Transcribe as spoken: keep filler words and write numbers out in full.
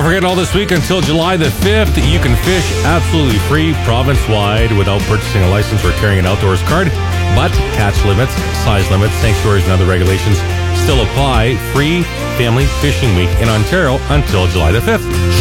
forget all this week until July the fifth, you can fish absolutely free province-wide without purchasing a license or carrying an outdoors card. But catch limits, size limits, sanctuaries, and other regulations still apply. Free Family Fishing Week in Ontario until July the fifth.